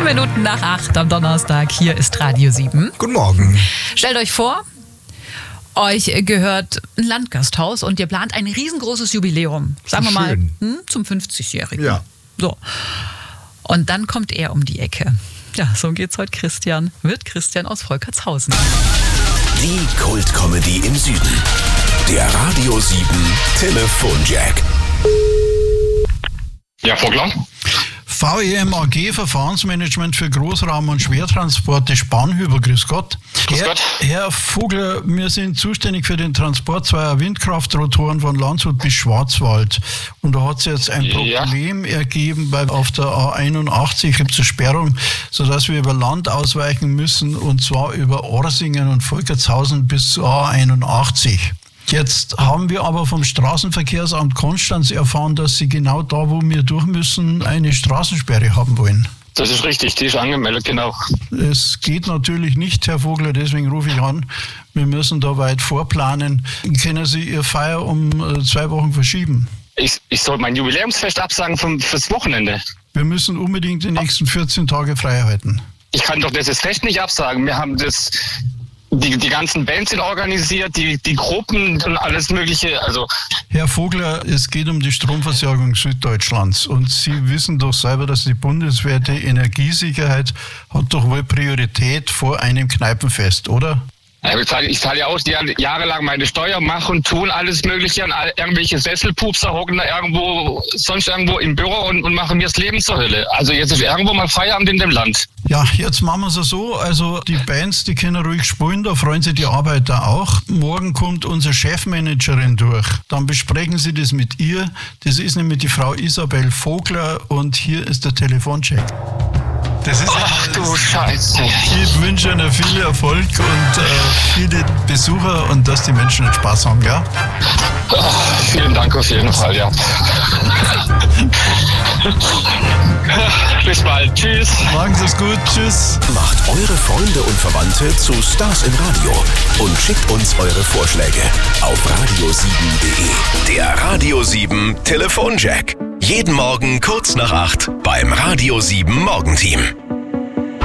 Minuten nach 8 am Donnerstag. Hier ist Radio 7. Guten Morgen. Stellt euch vor, euch gehört ein Landgasthaus und ihr plant ein riesengroßes Jubiläum. Sagen wir mal zum 50-Jährigen. Ja. So. Und dann kommt er um die Ecke. Ja, so geht's heute Christian. Wird Christian aus Volkertshausen. Die Kult-Comedy im Süden. Der Radio 7 Telefonjack. Ja, Vogler. VEM AG Verfahrensmanagement für Großraum- und Schwertransporte Spanhüber. Grüß Gott. Grüß Gott. Herr Vogler, wir sind zuständig für den Transport zweier Windkraftrotoren von Landshut bis Schwarzwald. Und da hat es jetzt ein Problem ergeben, weil auf der A81 gibt es eine Sperrung, sodass wir über Land ausweichen müssen, und zwar über Orsingen und Volkertshausen bis zur A81. Jetzt haben wir aber vom Straßenverkehrsamt Konstanz erfahren, dass Sie genau da, wo wir durch müssen, eine Straßensperre haben wollen. Das ist richtig, die ist angemeldet, genau. Es geht natürlich nicht, Herr Vogler, deswegen rufe ich an. Wir müssen da weit vorplanen. Können Sie Ihr Feier um 2 Wochen verschieben? Ich soll mein Jubiläumsfest absagen fürs Wochenende. Wir müssen unbedingt die nächsten 14 Tage frei halten. Ich kann doch das Fest nicht absagen. Wir haben das... Die ganzen Bands sind organisiert, die Gruppen und alles Mögliche. Also Herr Vogler, es geht um die Stromversorgung Süddeutschlands. Und Sie wissen doch selber, dass die bundesweite Energiesicherheit hat doch wohl Priorität vor einem Kneipenfest, oder? ich zahle ja auch jahrelang meine Steuer, mache und tun alles Mögliche. Und irgendwelche Sesselpupser hocken da sonst irgendwo im Büro und machen mir das Leben zur Hölle. Also jetzt ist irgendwo mal Feierabend in dem Land. Ja, jetzt machen wir es so. Also die Bands, die können ruhig spielen, da freuen sich die Arbeiter auch. Morgen kommt unsere Chefmanagerin durch. Dann besprechen Sie das mit ihr. Das ist nämlich die Frau Isabel Vogler und hier ist der Telefoncheck. Das ist Ach du Scheiße. Ich wünsche Ihnen viel Erfolg und viele Besucher und dass die Menschen einen Spaß haben, ja? Vielen Dank auf jeden Fall, ja. Bis bald. Tschüss. Machen Sie es gut. Tschüss. Macht eure Freunde und Verwandte zu Stars im Radio und schickt uns eure Vorschläge auf radio7.de. Der Radio 7 Telefonjack. Jeden Morgen kurz nach 8 beim Radio 7 Morgenteam.